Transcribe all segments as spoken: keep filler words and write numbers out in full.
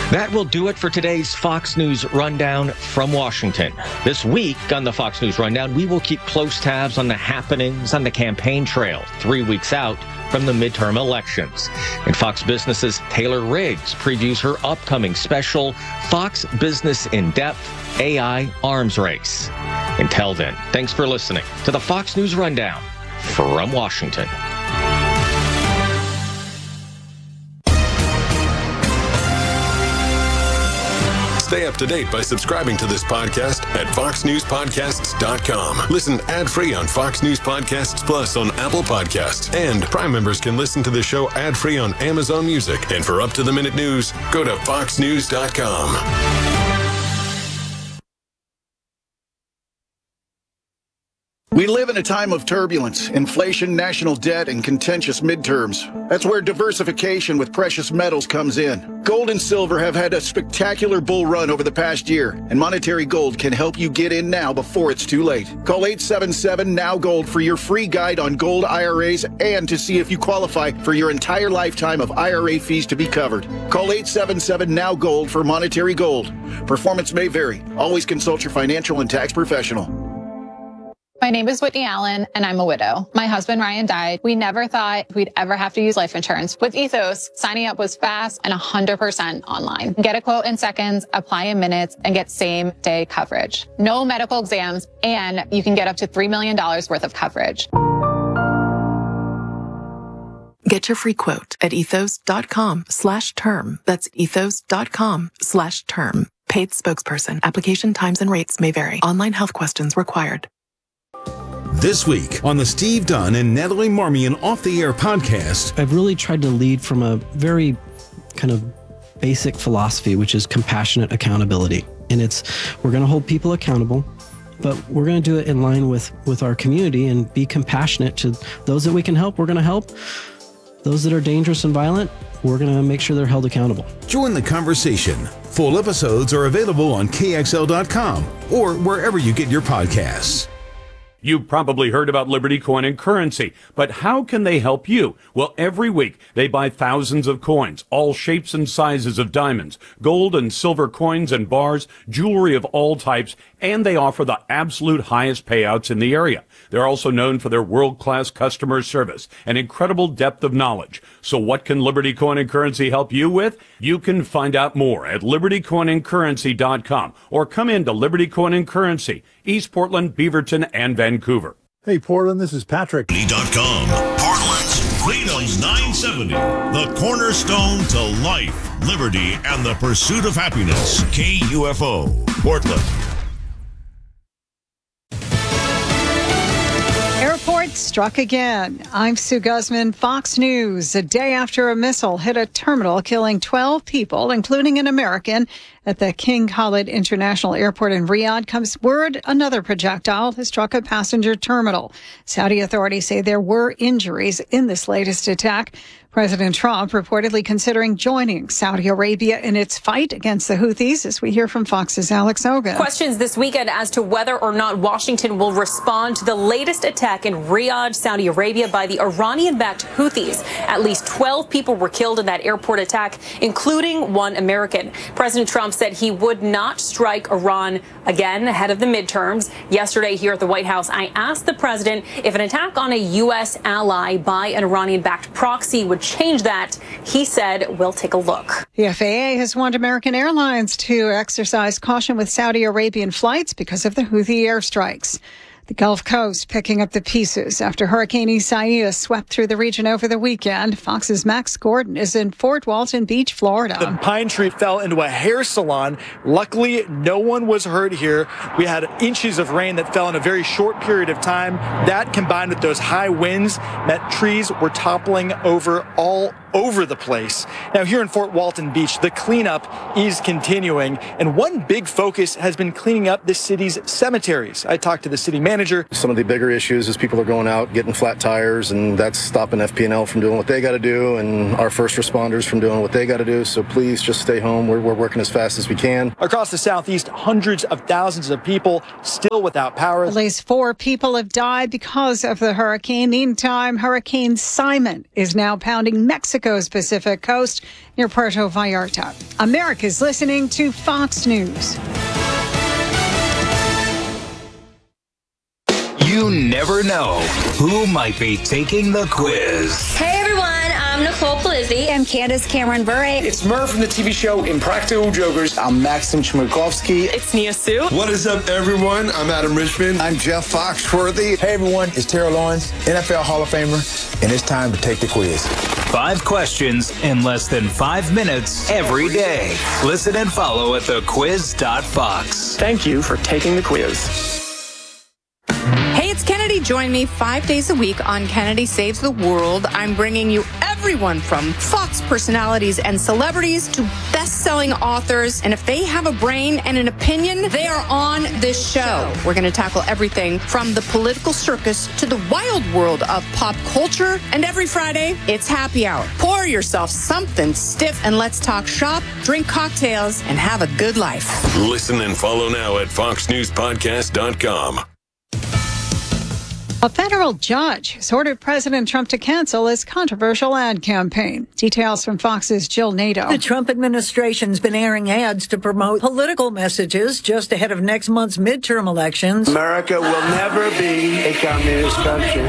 That will do it for today's Fox News Rundown from Washington. This week on the Fox News Rundown, we will keep close tabs on the happenings on the campaign trail three weeks out from the midterm elections. And Fox Business's Taylor Riggs previews her upcoming special, Fox Business in Depth A I Arms Race. Until then, thanks for listening to the Fox News Rundown from Washington. Stay up to date by subscribing to this podcast at fox news podcasts dot com. Listen ad-free on Fox News Podcasts Plus on Apple Podcasts. And Prime members can listen to the show ad-free on Amazon Music. And for up-to-the-minute news, go to fox news dot com. We live in a time of turbulence, inflation, national debt, and contentious midterms. That's where diversification with precious metals comes in. Gold and silver have had a spectacular bull run over the past year, and Monetary Gold can help you get in now before it's too late. Call eight seven seven, N O W Gold for your free guide on gold I R As and to see if you qualify for your entire lifetime of I R A fees to be covered. Call eight seven seven, N O W Gold for Monetary Gold. Performance may vary. Always consult your financial and tax professional. My name is Whitney Allen, and I'm a widow. My husband, Ryan, died. We never thought we'd ever have to use life insurance. With Ethos, signing up was fast and one hundred percent online. Get a quote in seconds, apply in minutes, and get same-day coverage. No medical exams, and you can get up to three million dollars worth of coverage. Get your free quote at ethos.com slash term. That's ethos.com slash term. Paid spokesperson. Application times and rates may vary. Online health questions required. This week on the Steve Dunn and Natalie Marmion Off the Air podcast. I've really tried to lead from a very kind of basic philosophy, which is compassionate accountability. And it's, we're going to hold people accountable, but we're going to do it in line with, with our community and be compassionate to those that we can help. We're going to help. Those that are dangerous and violent, we're going to make sure they're held accountable. Join the conversation. Full episodes are available on K X L dot com or wherever you get your podcasts. You've probably heard about Liberty Coin and Currency, but how can they help you? Well, every week they buy thousands of coins, all shapes and sizes of diamonds, gold and silver coins and bars, jewelry of all types, and they offer the absolute highest payouts in the area. They're also known for their world-class customer service and incredible depth of knowledge. So what can Liberty Coin and Currency help you with? You can find out more at liberty coin and currency dot com or come into Liberty Coin and Currency, East Portland, Beaverton, and Vancouver. Hey, Portland, this is Patrick. dot com, Portland's Freedom nine seventy, the cornerstone to life, liberty, and the pursuit of happiness. K U F O, Portland. Airport struck again. I'm Sue Guzman, Fox News. A day after a missile hit a terminal, killing twelve people, including an American, at the King Khalid International Airport in Riyadh, comes word another projectile has struck a passenger terminal. Saudi authorities say there were injuries in this latest attack. President Trump reportedly considering joining Saudi Arabia in its fight against the Houthis, as we hear from Fox's Alex Ogan. Questions this weekend as to whether or not Washington will respond to the latest attack in Riyadh, Saudi Arabia by the Iranian-backed Houthis. At least twelve people were killed in that airport attack, including one American. President Trump said he would not strike Iran again ahead of the midterms. Yesterday here at the White House, I asked the president if an attack on a U S ally by an Iranian-backed proxy would change that. He said, we'll take a look. The F A A has warned American Airlines to exercise caution with Saudi Arabian flights because of the Houthi airstrikes. The Gulf Coast picking up the pieces after Hurricane Isaias swept through the region over the weekend. Fox's Max Gordon is in Fort Walton Beach, Florida. The pine tree fell into a hair salon. Luckily, no one was hurt here. We had inches of rain that fell in a very short period of time. That, combined with those high winds, meant trees were toppling over all over the place. Now, here in Fort Walton Beach, the cleanup is continuing, and one big focus has been cleaning up the city's cemeteries. I talked to the city manager. Some of the bigger issues is people are going out, getting flat tires, and that's stopping F P and L from doing what they got to do, and our first responders from doing what they got to do. So please just stay home. We're, we're working as fast as we can. Across the southeast, hundreds of thousands of people still without power. At least four people have died because of the hurricane. Meantime, Hurricane Simon is now pounding Mexico Mexico's Pacific coast near Puerto Vallarta. America's listening to Fox News. You never know who might be taking the quiz. Hey everyone, I'm Nicole Palizzi. I'm Candace Cameron Bure. It's Murph from the T V show Impractical Jokers. I'm Maxim Chmerkovskiy. It's Nia Sue. What is up, everyone? I'm Adam Richmond. I'm Jeff Foxworthy. Hey everyone, it's Terrell Lawrence, N F L Hall of Famer, and it's time to take the quiz. Five questions in less than five minutes every day. Listen and follow at the quiz dot fox. Thank you for taking the quiz. Hey, it's Kennedy. Join me five days a week on Kennedy Saves the World. I'm bringing you everyone from Fox personalities and celebrities to best-selling authors. And if they have a brain and an opinion, they are on this show. We're going to tackle everything from the political circus to the wild world of pop culture. And every Friday, it's happy hour. Pour yourself something stiff and let's talk shop, drink cocktails, and have a good life. Listen and follow now at fox news podcast dot com. A federal judge has ordered President Trump to cancel his controversial ad campaign. Details from Fox's Jill Nato. The Trump administration's been airing ads to promote political messages just ahead of next month's midterm elections. America will never be a communist country.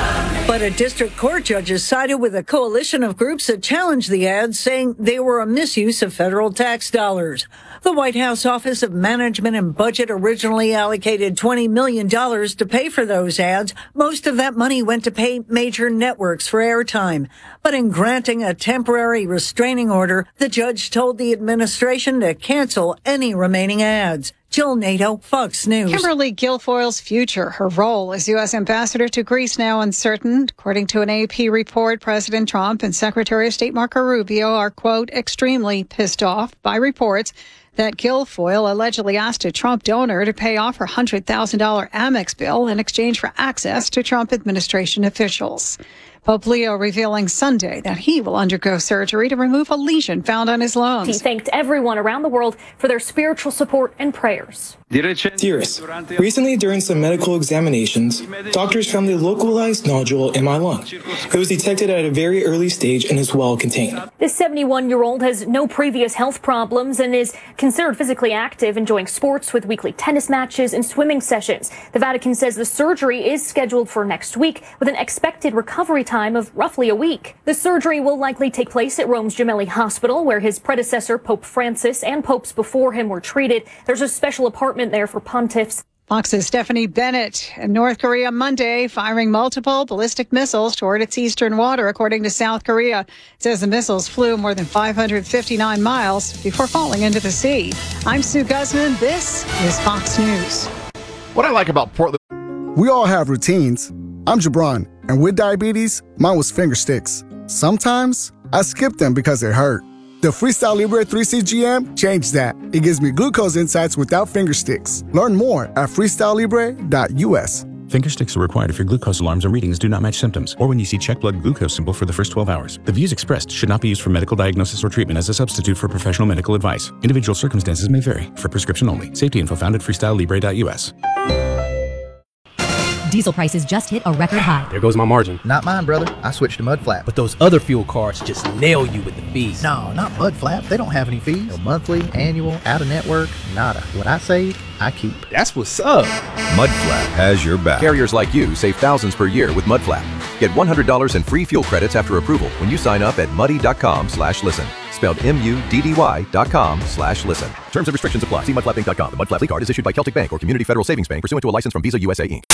But a district court judge has sided with a coalition of groups that challenged the ads, saying they were a misuse of federal tax dollars. The White House Office of Management and Budget originally allocated twenty million dollars to pay for those ads. Most of that money went to pay major networks for airtime. But in granting a temporary restraining order, the judge told the administration to cancel any remaining ads. Jill Nato, Fox News. Kimberly Guilfoyle's future, her role as U S ambassador to Greece now uncertain. According to an A P report, President Trump and Secretary of State Marco Rubio are, quote, extremely pissed off by reports that Guilfoyle allegedly asked a Trump donor to pay off her one hundred thousand dollars Amex bill in exchange for access to Trump administration officials. Pope Leo revealing Sunday that he will undergo surgery to remove a lesion found on his lungs. He thanked everyone around the world for their spiritual support and prayers. Dearest, recently during some medical examinations, doctors found a localized nodule in my lung. It was detected at a very early stage and is well contained. This seventy-one-year-old has no previous health problems and is considered physically active, enjoying sports with weekly tennis matches and swimming sessions. The Vatican says the surgery is scheduled for next week with an expected recovery time of roughly a week. The surgery will likely take place at Rome's Gemelli Hospital, where his predecessor, Pope Francis, and popes before him were treated. There's a special apartment there for pontiffs. Fox's Stephanie Bennett. In North Korea Monday, firing multiple ballistic missiles toward its eastern water, according to South Korea. It says the missiles flew more than five hundred fifty-nine miles before falling into the sea. I'm Sue Guzman. This is Fox News. What I like about Portland... We all have routines. I'm Jabron, and with diabetes, mine was finger sticks. Sometimes, I skip them because it hurt. The Freestyle Libre three C G M changed that. It gives me glucose insights without finger sticks. Learn more at freestyle libre dot U S. Finger sticks are required if your glucose alarms or readings do not match symptoms, or when you see check blood glucose symbol for the first twelve hours. The views expressed should not be used for medical diagnosis or treatment as a substitute for professional medical advice. Individual circumstances may vary. For prescription only. Safety info found at freestyle libre dot U S. Diesel prices just hit a record high. There goes my margin. Not mine, brother. I switched to Mudflap. But those other fuel cards just nail you with the fees. No, not Mudflap. They don't have any fees. No monthly, annual, out-of-network, nada. What I save, I keep. That's what's up. Mudflap has your back. Carriers like you save thousands per year with Mudflap. Get one hundred dollars in free fuel credits after approval when you sign up at muddy.com slash listen. Spelled M U D D Y dot com slash listen. Terms and restrictions apply. See mudflap inc dot com. The Mudflap Fleet Card is issued by Celtic Bank or Community Federal Savings Bank pursuant to a license from Visa U S A Incorporated.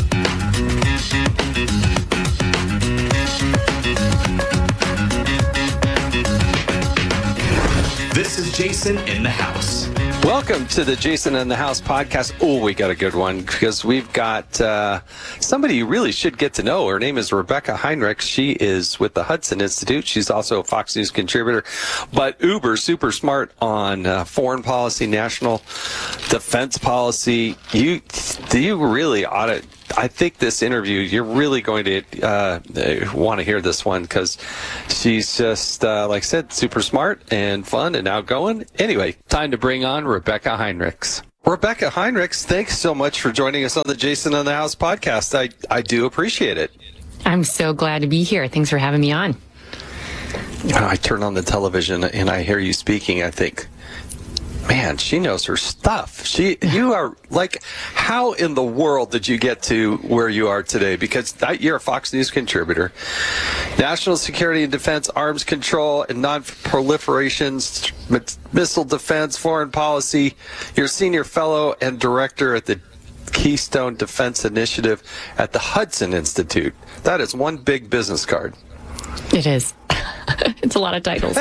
This is Jason in the House. Welcome to the Jason in the House podcast. Oh, we got a good one because we've got uh, somebody you really should get to know. Her name is Rebecca Heinrich. She is with the Hudson Institute. She's also a Fox News contributor, but uber super smart on uh, foreign policy, national defense policy. You, you really ought to. I think this interview, you're really going to uh, want to hear this one because she's just, uh, like I said, super smart and fun and outgoing. Anyway, time to bring on Rebecca Heinrichs. Rebecca Heinrichs, thanks so much for joining us on the Jason in the House podcast. I, I do appreciate it. I'm so glad to be here. Thanks for having me on. I turn on the television and I hear you speaking, I think, man, she knows her stuff. She, you are like, how in the world did you get to where you are today? Because you're a Fox News contributor. National security and defense, arms control and non-proliferation, missile defense, foreign policy. You're a senior fellow and director at the Keystone Defense Initiative at the Hudson Institute. That is one big business card. It is. It's a lot of titles.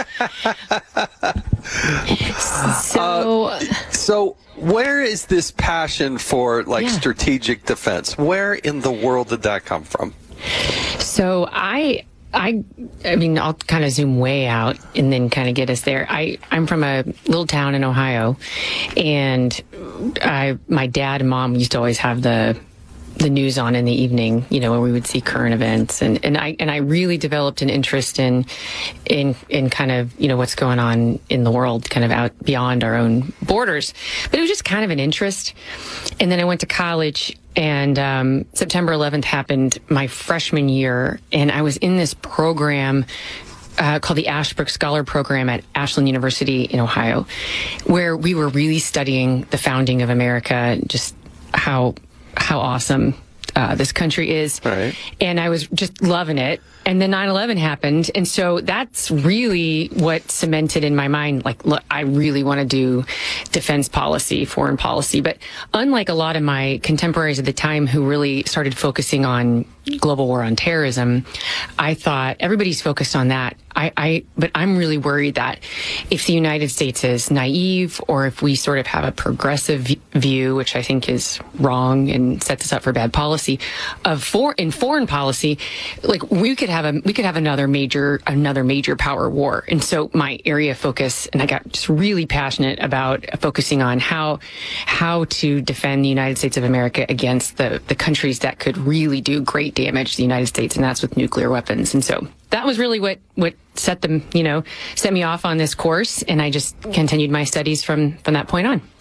so, uh, so where is this passion for like yeah. strategic defense? Where in the world did that come from? So I, I, I mean, I'll kind of zoom way out and then kind of get us there. I, I'm from a little town in Ohio, and I, my dad and mom used to always have the the news on in the evening, you know, where we would see current events. And, and I, and I really developed an interest in, in, in kind of, you know, what's going on in the world, kind of out beyond our own borders. But it was just kind of an interest. And then I went to college, and, um, September eleventh happened my freshman year. And I was in this program, Uh, called the Ashbrook Scholar Program at Ashland University in Ohio, where we were really studying the founding of America, just how how awesome uh, this country is. Right. And I was just loving it. And then nine eleven happened. And so that's really what cemented in my mind, like, look, I really want to do defense policy, foreign policy. But unlike a lot of my contemporaries at the time who really started focusing on global war on terrorism, I thought everybody's focused on that. I, I, but I'm really worried that if the United States is naive, or if we sort of have a progressive view, which I think is wrong and sets us up for bad policy, of for in foreign policy, like we could have a we could have another major another major power war. And so my area of focus, and I got just really passionate about focusing on how how to defend the United States of America against the the countries that could really do great damage to the United States, and that's with nuclear weapons. And so that was really what, what set them, you know, set me off on this course. And I just continued my studies from, from that point on.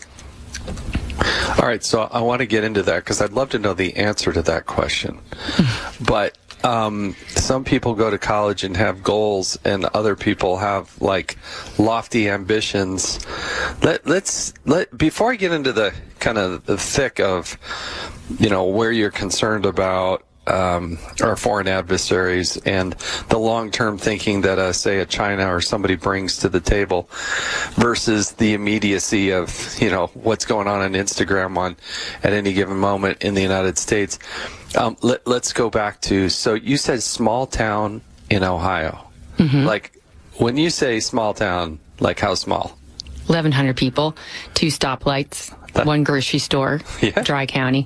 All right. So I want to get into that because I'd love to know the answer to that question. But um, some people go to college and have goals, and other people have like lofty ambitions. Let, let's let before I get into the kind of the thick of, you know, where you're concerned about Um, our foreign adversaries and the long-term thinking that, uh, say, a China or somebody brings to the table versus the immediacy of, you know, what's going on on Instagram on at any given moment in the United States. Um, let, let's go back to, so you said small town in Ohio. Mm-hmm. Like, when you say small town, like how small? eleven hundred people, two stoplights, that, one grocery store, yeah. Dry County.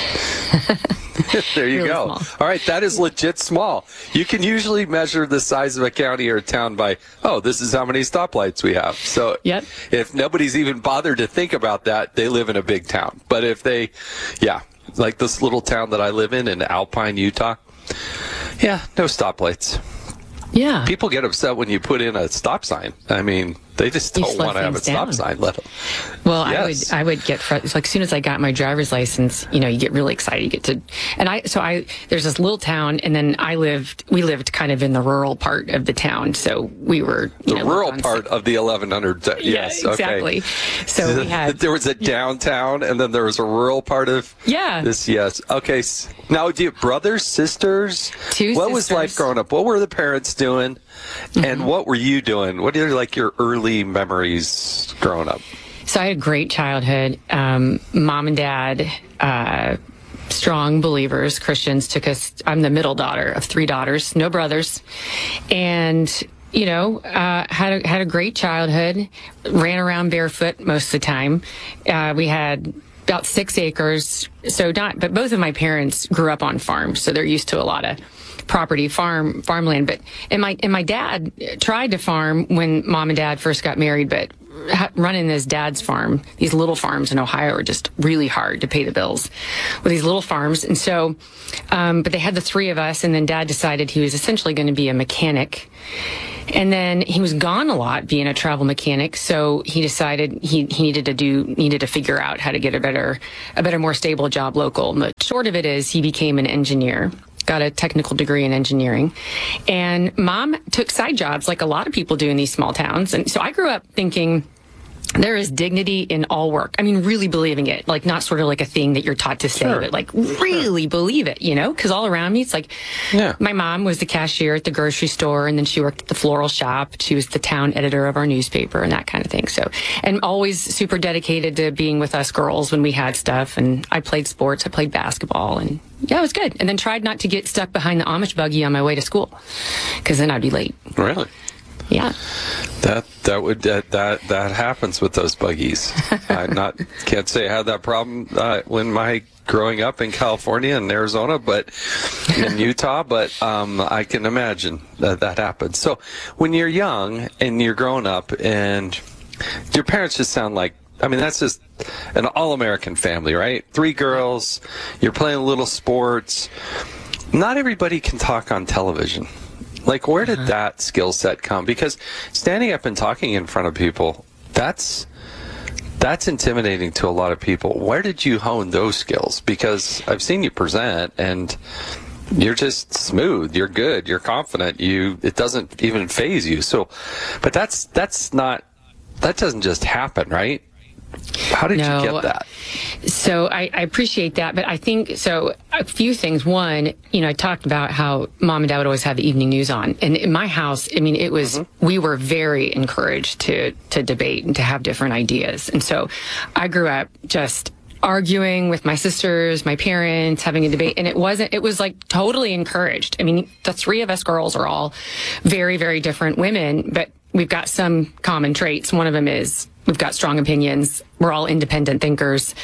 There you really go. Small. All right, that is legit small. You can usually measure the size of a county or a town by, oh, this is how many stoplights we have. So yep. If nobody's even bothered to think about that, they live in a big town. But if they, yeah, like this little town that I live in in Alpine, Utah, yeah, no stoplights. Yeah. People get upset when you put in a stop sign. I mean, they just don't want to have a stop down. sign. Let them. Well, yes. I would, I would get fr- like as soon as I got my driver's license, you know, you get really excited. You get to, and I, so I, there's this little town, and then I lived, we lived kind of in the rural part of the town, so we were you the know, rural part of the eleven hundred. Uh, yes, yeah, exactly. Okay. So we had there was a downtown, and then there was a rural part of yeah. this. Yes. Okay. Now, do you have brothers, sisters? Two What sisters. was life growing up? What were the parents doing? Mm-hmm. And what were you doing? What are like your early memories growing up? So I had a great childhood. Um, mom and dad, uh, strong believers, Christians, took us. I'm the middle daughter of three daughters, no brothers, and you know, uh, had a, had a great childhood. Ran around barefoot most of the time. Uh, we had about six acres. So not, but both of my parents grew up on farms, so they're used to a lot of property, farm, farmland. But and my and my dad tried to farm when mom and dad first got married, but running his dad's farm, these little farms in Ohio are just really hard to pay the bills with these little farms. And so, um, but they had the three of us, and then dad decided he was essentially going to be a mechanic. And then he was gone a lot being a travel mechanic. So he decided he, he needed to do, needed to figure out how to get a better, a better, more stable job local. But short of it is he became an engineer. got a technical degree in engineering. And mom took side jobs like a lot of people do in these small towns. And so I grew up thinking there is dignity in all work. I mean, really believing it, like not sort of like a thing that you're taught to say, sure. but like really believe it, you know, because all around me, it's like yeah. my mom was the cashier at the grocery store, and then she worked at the floral shop. She was the town editor of our newspaper and that kind of thing. So, and always super dedicated to being with us girls when we had stuff. And I played sports, I played basketball, and yeah, it was good. And then tried not to get stuck behind the Amish buggy on my way to school, because then I'd be late. Really? Yeah. That that would that that, that happens with those buggies. I not can't say I had that problem uh, when my growing up in California and Arizona, but in Utah. But um, I can imagine that that happens. So when you're young and you're growing up, and your parents just sound like, I mean, that's just an all-American family, right? Three girls, you're playing little sports. Not everybody can talk on television. Like, where did that skill set come? Because standing up and talking in front of people, that's that's intimidating to a lot of people. Where did you hone those skills? Because I've seen you present, and you're just smooth. You're good. You're confident. You it doesn't even faze you. So, but that's that's not that doesn't just happen, right? How did no. you get that? So I, I appreciate that, but I think, so a few things. One, you know, I talked about how mom and dad would always have the evening news on. And in my house, I mean, it was, mm-hmm. we were very encouraged to, to debate and to have different ideas. And so I grew up just arguing with my sisters, my parents, having a debate. And it wasn't, it was like totally encouraged. I mean, the three of us girls are all very, very different women, but we've got some common traits. One of them is we've got strong opinions. We're all independent thinkers.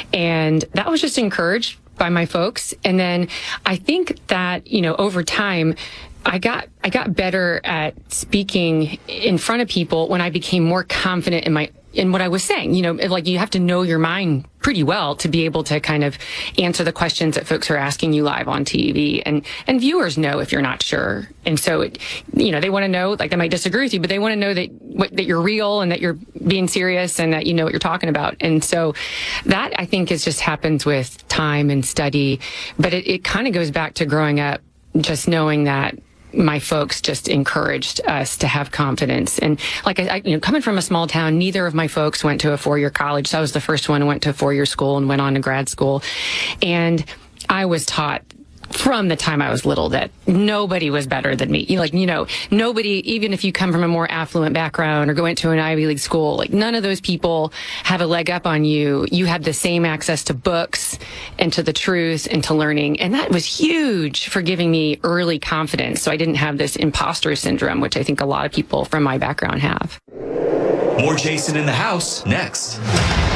And that was just encouraged by my folks. And then I think that, you know, over time, I got I got better at speaking in front of people when I became more confident in my in what I was saying. You know, like you have to know your mind pretty well to be able to kind of answer the questions that folks are asking you live on T V. And and viewers know if you're not sure. And so, it, you know, they want to know, like they might disagree with you, but they want to know that what, that you're real and that you're being serious and that you know what you're talking about. And so that, I think, is just happens with time and study. But it, it kind of goes back to growing up, just knowing that my folks just encouraged us to have confidence. And like I, I, you know, coming from a small town, neither of my folks went to a four-year college. So I was the first one who went to a four-year school and went on to grad school. And I was taught from the time I was little that nobody was better than me. You know, like, you know, nobody, even if you come from a more affluent background or go into an Ivy League school, like none of those people have a leg up on you. You have the same access to books and to the truth and to learning. And that was huge for giving me early confidence. So I didn't have this imposter syndrome, which I think a lot of people from my background have. More Jason in the House next.